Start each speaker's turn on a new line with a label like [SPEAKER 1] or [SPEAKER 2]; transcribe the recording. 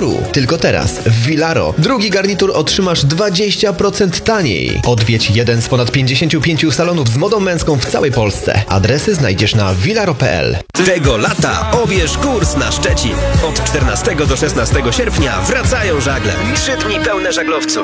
[SPEAKER 1] garnituru. Tylko teraz w Vilaro drugi garnitur otrzymasz 20% taniej. Odwiedź jeden z ponad 55 salonów z modą męską w całej Polsce. Adresy znajdziesz na vilaro.pl.
[SPEAKER 2] Tego lata obierz kurs na Szczecin. Od 14 do 16 sierpnia wracają żagle. 3 dni pełne żaglowców.